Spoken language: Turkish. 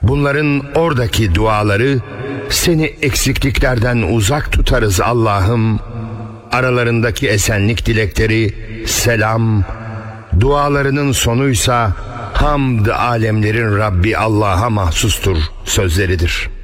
Bunların oradaki duaları, seni eksikliklerden uzak tutarız Allah'ım. Aralarındaki esenlik dilekleri, selam, dualarının sonuysa hamd alemlerin Rabbi Allah'a mahsustur sözleridir.